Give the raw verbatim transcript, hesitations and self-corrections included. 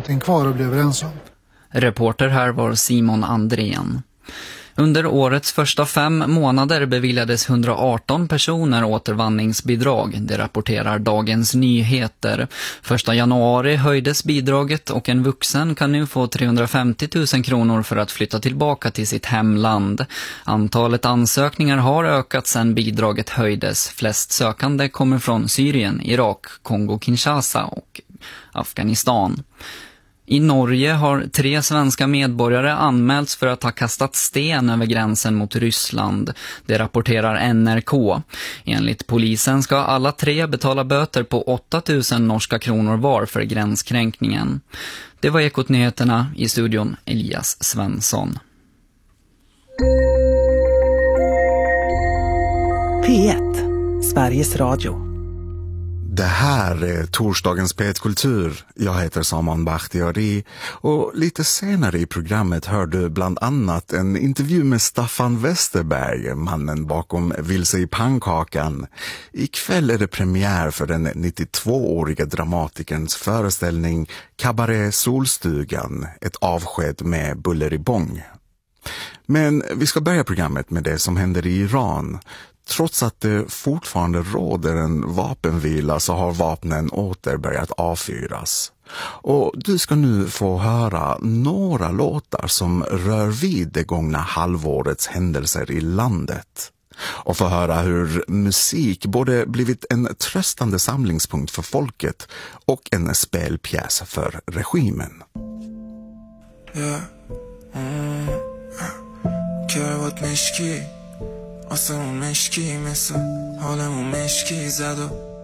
någonting kvar att bli överens om. Reporter här var Simon Andrén. Under årets första fem månader beviljades hundraarton personer återvandringsbidrag. Det rapporterar Dagens Nyheter. Första januari höjdes bidraget och en vuxen kan nu få trehundrafemtio tusen kronor för att flytta tillbaka till sitt hemland. Antalet ansökningar har ökat sedan bidraget höjdes. Flest sökande kommer från Syrien, Irak, Kongo-Kinshasa och Afghanistan. I Norge har tre svenska medborgare anmälts för att ha kastat sten över gränsen mot Ryssland. Det rapporterar N R K. Enligt polisen ska alla tre betala böter på åtta tusen norska kronor var för gränskränkningen. Det var Ekot-nyheterna, i studion Elias Svensson. P ett, Sveriges Radio. Det här är torsdagens P ett-kultur. Jag heter Saman Bakhtiari och lite senare i programmet hör du bland annat en intervju med Staffan Westerberg, mannen bakom Vilse i pannkakan. Ikväll är det premiär för den nittiotvååriga dramatikerns föreställning Cabaret Solstugan, ett avsked med buller i bång. Men vi ska börja programmet med det som händer i Iran. Trots att det fortfarande råder en vapenvila så har vapnen åter börjat avfyras. Och du ska nu få höra några låtar som rör vid det gångna halvårets händelser i landet. Och få höra hur musik både blivit en tröstande samlingspunkt för folket och en spelpjäs för regimen. Yeah. Mm. آسمون مشکی مثل حالمون مشکی زد و